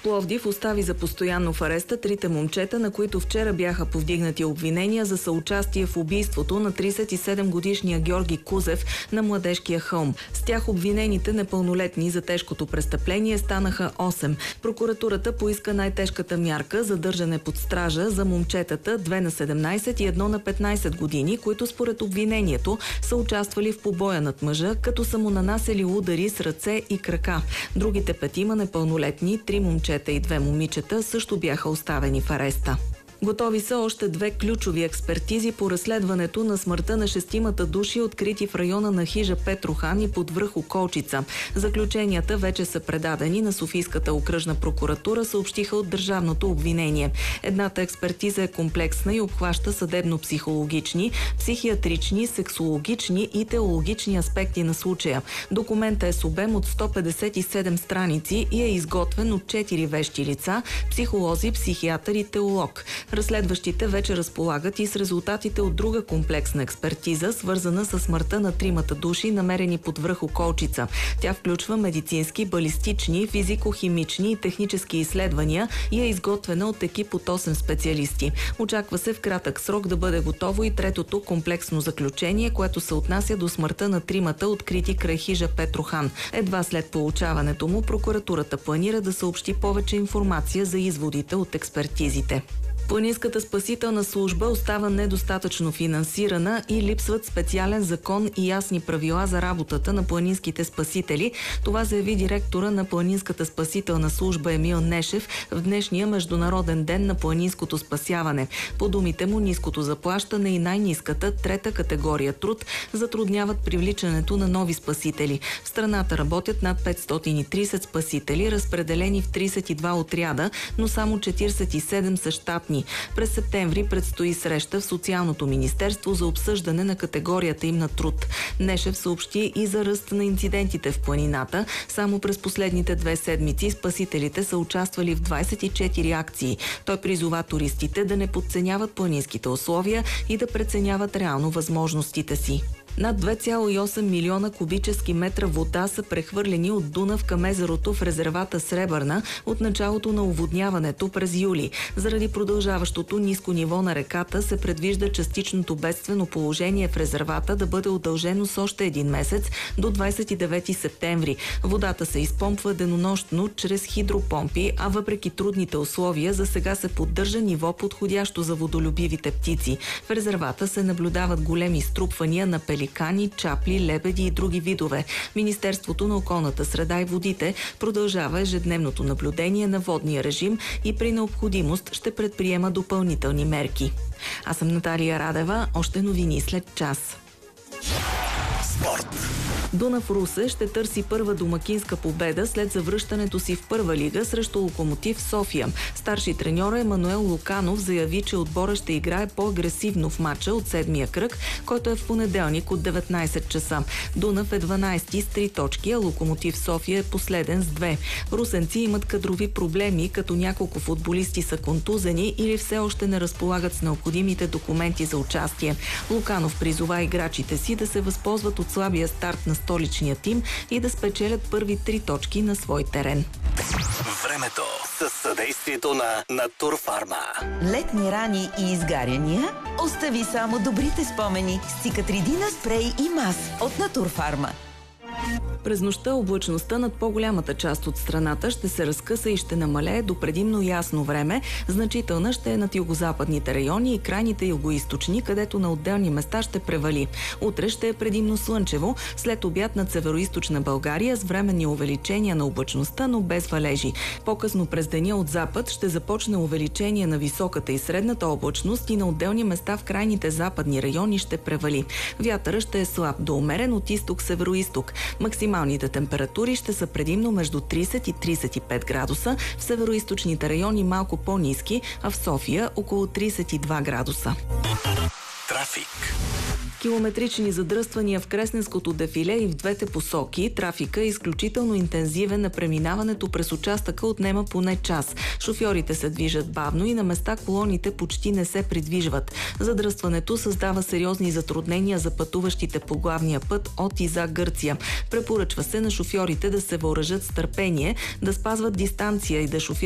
Пловдив остави за постоянно в ареста трите момчета, на които вчера бяха повдигнати обвинения за съучастие в убийството на 37-годишния Георги Кузев на Младежкия хълм. С тях обвинените непълнолетни за тежкото престъпление станаха 8. Прокуратурата поиска най-тежката мярка – задържане под стража за момчетата 2 на 17 и 1 на 15 години, които според обвинението са участвали в побоя над мъжа, като са му нанасели удари с ръце и крака. Другите петима непълнолетни, 3 момчета и 2 момичета, също бяха оставени в ареста. Готови са още 2 ключови експертизи по разследването на смъртта на 6 души, открити в района на хижа Петрохан и под връх Околчица. Заключенията вече са предадени на Софийската окръжна прокуратура, съобщиха от държавното обвинение. Едната експертиза е комплексна и обхваща съдебно-психологични, психиатрични, сексологични и теологични аспекти на случая. Документът е с обем от 157 страници и е изготвен от 4 вещи лица – психолози, психиатър и теолог. Разследващите вече разполагат и с резултатите от друга комплексна експертиза, свързана с смъртта на 3 души, намерени под връх Околчица. Тя включва медицински, балистични, физико-химични и технически изследвания и е изготвена от екип от 8 специалисти. Очаква се в кратък срок да бъде готово и третото комплексно заключение, което се отнася до смъртта на 3 открити край хижа Петрохан. Едва след получаването му прокуратурата планира да съобщи повече информация за изводите от експертизите. Планинската спасителна служба остава недостатъчно финансирана и липсват специален закон и ясни правила за работата на планинските спасители. Това заяви директора на Планинската спасителна служба Емил Нешев в днешния Международен ден на планинското спасяване. По думите му, ниското заплащане и най-ниската трета категория труд затрудняват привличането на нови спасители. В страната работят над 530 спасители, разпределени в 32 отряда, но само 47 са щатни. През септември предстои среща в Социалното министерство за обсъждане на категорията им на труд. Нешев съобщи и за ръст на инцидентите в планината. Само през последните 2 седмици спасителите са участвали в 24 акции. Той призова туристите да не подценяват планинските условия и да преценяват реално възможностите си. Над 2,8 милиона кубически метра вода са прехвърлени от Дунав към езерото в резервата Сребърна от началото на оводняването през юли. Заради продължаващото ниско ниво на реката се предвижда частичното бедствено положение в резервата да бъде удължено с още 1 месец до 29 септември. Водата се изпомпва денонощно чрез хидропомпи, а въпреки трудните условия за сега се поддържа ниво подходящо за водолюбивите птици. В резервата се наблюдават големи струпвания на пеликани, чапли, лебеди и други видове. Министерството на околната среда и водите продължава ежедневното наблюдение на водния режим и при необходимост ще предприема допълнителни мерки. Аз съм Наталия Радева. Още новини след час. Спорт. Дунав Русе ще търси първа домакинска победа след завръщането си в първа лига срещу Локомотив София. Старши треньор Емануел Луканов заяви, че отбора ще играе по-агресивно в матча от 7-я кръг, който е в понеделник от 19 часа. Дунав е 12 с 3 точки, а Локомотив София е последен с 2. Русенци имат кадрови проблеми, като няколко футболисти са контузени или все още не разполагат с необходимите документи за участие. Луканов призова играчите си да се възползват от слабия старт на столичния тим и да спечелят първи 3 точки на свой терен. Времето със съдействието на Натурфарма. Летни рани и изгаряния? Остави само добрите спомени с Цикатридина спрей и мас от Натурфарма. През нощта облачността над по-голямата част от страната ще се разкъса и ще намалее до предимно ясно време. Значителна ще е над югозападните райони и крайните югоизточни, където на отделни места ще превали. Утре ще е предимно слънчево, след обяд над североизточна България с временни увеличения на облачността, но без валежи. По-късно през деня от запад ще започне увеличение на високата и средната облачност и на отделни места в крайните западни райони ще превали. Вятърът ще е слаб до умерен от изток-североизток. Максималните температури ще са предимно между 30 и 35 градуса, в североизточните райони малко по-ниски, а в София около 32 градуса. Трафик. Километрични задръствания в Кресненското дефиле и в двете посоки. Трафика е изключително интензивен, на преминаването през участъка отнема поне час. Шофьорите се движат бавно и на места колоните почти не се придвижват. Задръстването създава сериозни затруднения за пътуващите по главния път от и за Гърция. Препоръчва се на шофьорите да се въоръжат с търпение, да спазват дистанция и да шофират